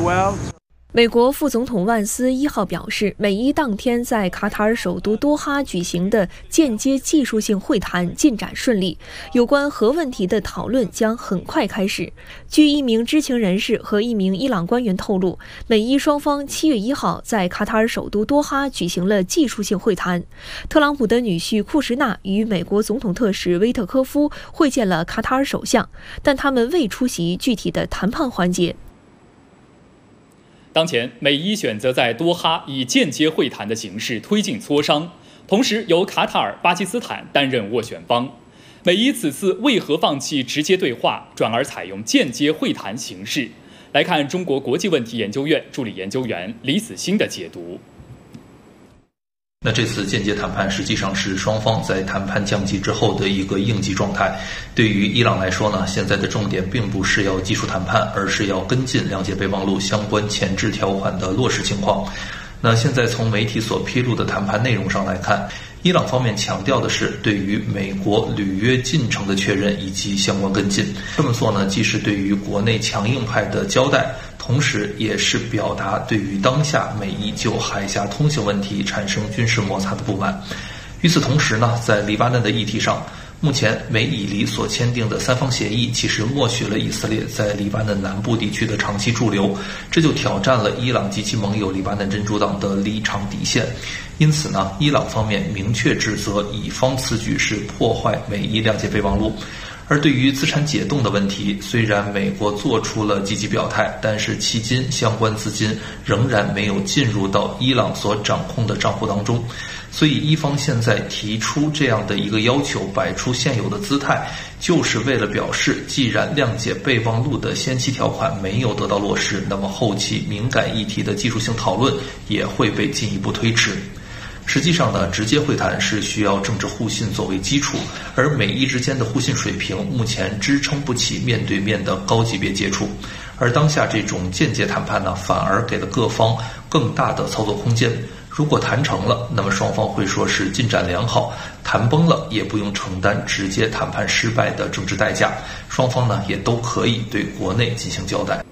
well. 美国副总统万斯1号表示，美伊当天在卡塔尔首都多哈举行的间接技术性会谈进展顺利，有关核问题的讨论将很快开始。据一名知情人士和一名伊朗官员透露，美伊双方7月1号在卡塔尔首都多哈举行了技术性会谈。特朗普的女婿库什纳与美国总统特使威特科夫会见了卡塔尔首相，但他们未出席具体的谈判环节。 当前，美伊选择在多哈以间接会谈的形式推进磋商，同时由卡塔尔、巴基斯坦担任斡旋方。美伊此次为何放弃直接对话，转而采用间接会谈形式？来看中国国际问题研究院助理研究员李子欣的解读。 那这次间接谈判实际上是双方在谈判降级之后的一个应急状态。对于伊朗来说呢，现在的重点并不是要技术谈判，而是要跟进谅解备忘录相关前置条款的落实情况。那现在从媒体所披露的谈判内容上来看，伊朗方面强调的是对于美国履约进程的确认以及相关跟进。这么做呢，既是对于国内强硬派的交代，同时也是表达对于当下美伊就海峡通行问题产生军事摩擦的不满。与此同时呢，在黎巴嫩的议题上，目前美以黎所签订的三方协议其实默许了以色列在黎巴嫩南部地区的长期驻留，这就挑战了伊朗及其盟友黎巴嫩真主党的立场底线。因此呢，伊朗方面明确指责以方此举是破坏美伊谅解备忘录。而对于资产解冻的问题，虽然美国做出了积极表态，但是迄今相关资金仍然没有进入到伊朗所掌控的账户当中。所以伊方现在提出这样的一个要求，摆出现有的姿态，就是为了表示，既然谅解备忘录的先期条款没有得到落实，那么后期敏感议题的技术性讨论也会被进一步推迟。实际上呢，直接会谈是需要政治互信作为基础，而美伊之间的互信水平目前支撑不起面对面的高级别接触，而当下这种间接谈判呢，反而给了各方更大的操作空间。如果谈成了，那么双方会说是进展良好；谈崩了，也不用承担直接谈判失败的政治代价。双方呢，也都可以对国内进行交代。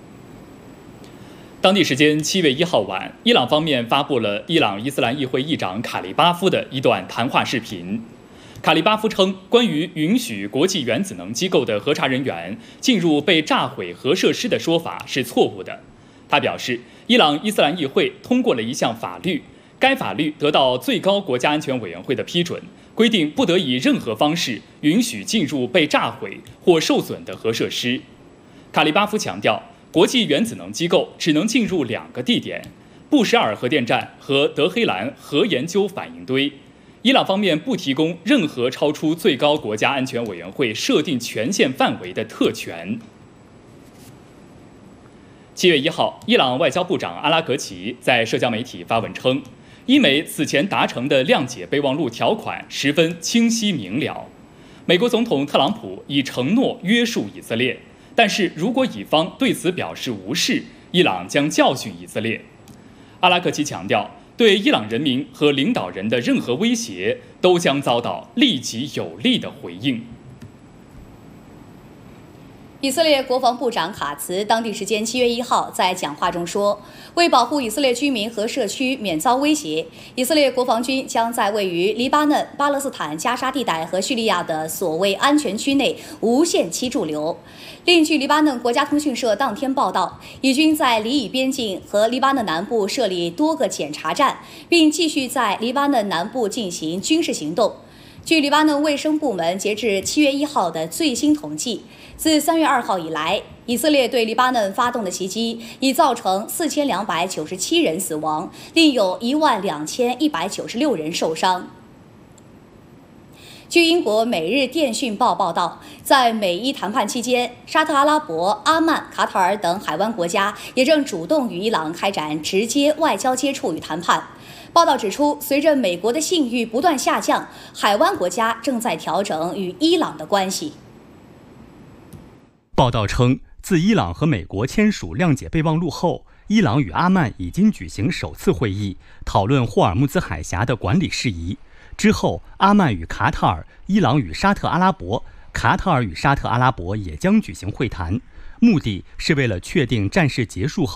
当地时间7月1号晚，伊朗方面发布了伊朗伊斯兰议会议长卡利巴夫的一段谈话视频。卡利巴夫称，关于允许国际原子能机构的核查人员进入被炸毁核设施的说法是错误的。他表示，伊朗伊斯兰议会通过了一项法律，该法律得到最高国家安全委员会的批准，规定不得以任何方式允许进入被炸毁或受损的核设施。卡利巴夫强调，国际原子能机构只能进入2个地点：布什尔核电站和德黑兰核研究反应堆。伊朗方面不提供任何超出最高国家安全委员会设定权限范围的特权。7月1号，伊朗外交部长阿拉格齐在社交媒体发文称，伊美此前达成的谅解备忘录条款十分清晰明了。美国总统特朗普已承诺约束以色列，但是如果以方对此表示无视，伊朗将教训以色列。阿拉格齐强调，对伊朗人民和领导人的任何威胁都将遭到立即有力的回应。 以色列国防部长卡茨当地时间7月1号在讲话中说，为保护以色列居民和社区免遭威胁，以色列国防军将在位于黎巴嫩、巴勒斯坦加沙地带和叙利亚的所谓安全区内无限期驻留。另据黎巴嫩国家通讯社当天报道，以军在黎以边境和黎巴嫩南部设立多个检查站，并继续在黎巴嫩南部进行军事行动。据黎巴嫩卫生部门截至7月1号的最新统计，自3月2号以来，以色列对黎巴嫩发动的袭击已造成4297人死亡，另有12196人受伤。据英国《每日电讯报》报道，在美伊谈判期间，沙特阿拉伯、阿曼、卡塔尔等海湾国家也正主动与伊朗开展直接外交接触与谈判。报道指出，随着美国的信誉不断下降，海湾国家正在调整与伊朗的关系。 报道称，自伊朗和美国签署谅解备忘录后，伊朗与阿曼已经举行首次会议，讨论霍尔木兹海峡的管理事宜。之后，阿曼与卡塔尔、伊朗与沙特阿拉伯、卡塔尔与沙特阿拉伯也将举行会谈，目的是为了确定战事结束后